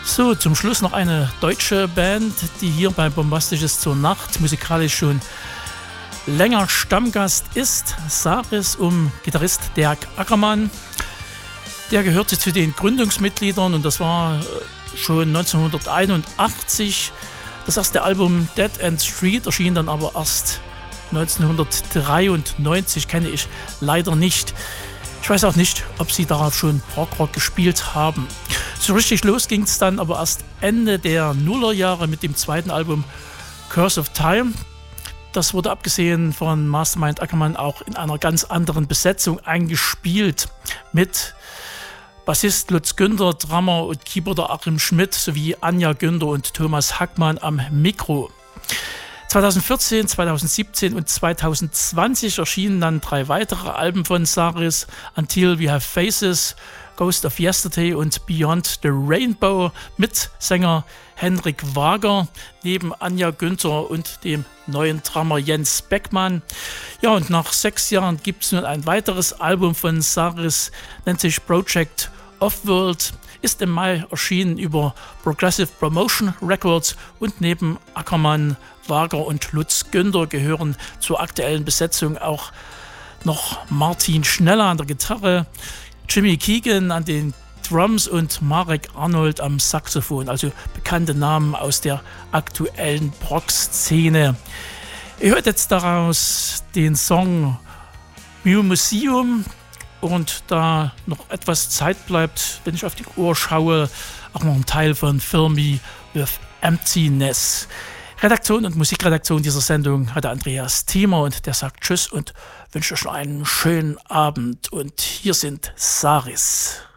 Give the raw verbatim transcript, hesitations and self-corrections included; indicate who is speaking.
Speaker 1: So, zum Schluss noch eine deutsche Band, die hier bei Bombastisches zur Nacht musikalisch schon länger Stammgast ist. Saris um Gitarrist Dirk Ackermann. Der gehörte zu den Gründungsmitgliedern und das war schon neunzehnhunderteinundachtzig. Das erste Album Dead End Street erschien dann aber erst neunzehnhundertdreiundneunzig, kenne ich leider nicht. Ich weiß auch nicht, ob sie darauf schon Prog-Rock gespielt haben. So richtig los ging es dann aber erst Ende der Nullerjahre mit dem zweiten Album Curse of Time. Das wurde abgesehen von Mastermind Ackermann auch in einer ganz anderen Besetzung eingespielt mit Bassist Lutz Günther, Drummer und Keyboarder Achim Schmidt sowie Anja Günther und Thomas Hackmann am Mikro. zweitausendvierzehn, zweitausendsiebzehn und zweitausendzwanzig erschienen dann drei weitere Alben von Saris: Until We Have Faces, Ghost of Yesterday und Beyond the Rainbow mit Sänger Henrik Wager neben Anja Günther und dem neuen Drummer Jens Beckmann. Ja, und nach sechs Jahren gibt es nun ein weiteres Album von Saris, nennt sich Project Offworld, ist im Mai erschienen über Progressive Promotion Records und neben Ackermann, Wager und Lutz Günther gehören zur aktuellen Besetzung auch noch Martin Schneller an der Gitarre, Jimmy Keegan an den Drums und Marek Arnold am Saxophon, also bekannte Namen aus der aktuellen Prog-Szene. Ihr hört jetzt daraus den Song Mew Museum und da noch etwas Zeit bleibt, wenn ich auf die Uhr schaue, auch noch ein Teil von Fill Me With Emptiness. Redaktion und Musikredaktion dieser Sendung hatte Andreas Thiemer und der sagt Tschüss und wünsche euch noch einen schönen Abend. Und hier sind Saris.